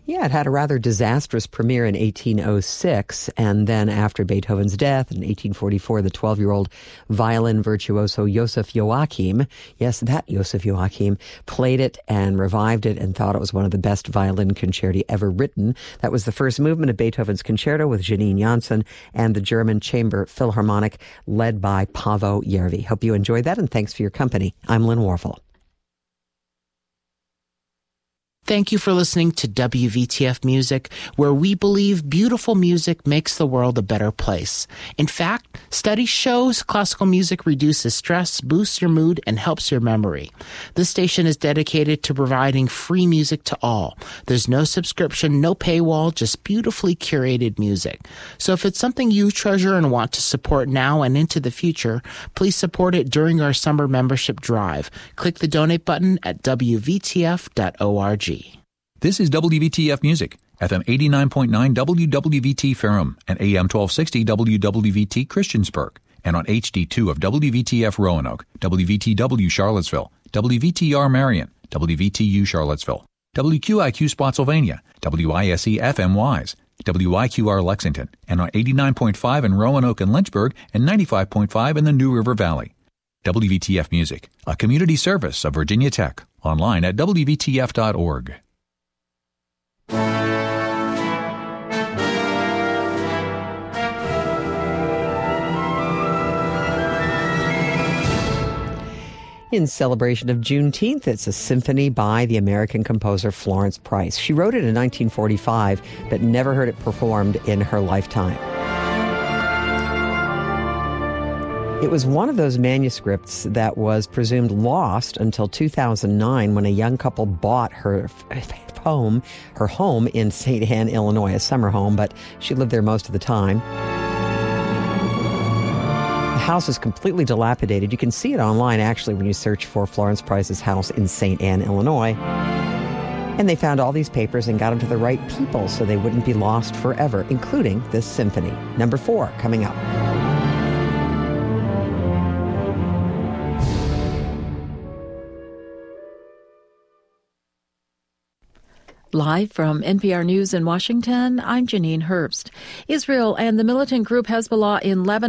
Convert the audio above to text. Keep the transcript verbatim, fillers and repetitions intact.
Yeah, it had a rather disastrous premiere in eighteen oh six, and then after Beethoven's death in eighteen forty-four, the twelve-year-old violin virtuoso Joseph Joachim, yes, that Joseph Joachim, played it and revived it and thought it was one of the best violin concerti ever written. That was the first movement of Beethoven's concerto with Janine Janssen and the German Chamber Philharmonic led by Paavo Järvi. Hope you enjoyed that, and thanks for your company. I'm Lynn Warfel. Thank you for listening to W V T F Music, where we believe beautiful music makes the world a better place. In fact, studies shows classical music reduces stress, boosts your mood, and helps your memory. This station is dedicated to providing free music to all. There's no subscription, no paywall, just beautifully curated music. So if it's something you treasure and want to support now and into the future, please support it during our summer membership drive. Click the donate button at w v t f dot org. This is W V T F Music, F M eighty-nine point nine W W V T Ferrum and A M twelve sixty W W V T Christiansburg, and on H D two of W V T F Roanoke, W V T W Charlottesville, W V T R Marion, W V T U Charlottesville, W Q I Q Spotsylvania, W I S E F M Wise, W I Q R Lexington, and on eighty-nine point five in Roanoke and Lynchburg and ninety-five point five in the New River Valley. W V T F Music, a community service of Virginia Tech, online at W V T F dot org. In celebration of Juneteenth, it's a symphony by the American composer Florence Price. She wrote it in nineteen forty-five, but never heard it performed in her lifetime. It was one of those manuscripts that was presumed lost until two thousand nine, when a young couple bought her home, her home in Saint Anne, Illinois, a summer home, but she lived there most of the time. The house is completely dilapidated. You can see it online, actually, when you search for Florence Price's house in Saint Anne, Illinois. And they found all these papers and got them to the right people so they wouldn't be lost forever, including this symphony. Number four, coming up. Live from N P R News in Washington, I'm Janine Herbst. Israel and the militant group Hezbollah in Lebanon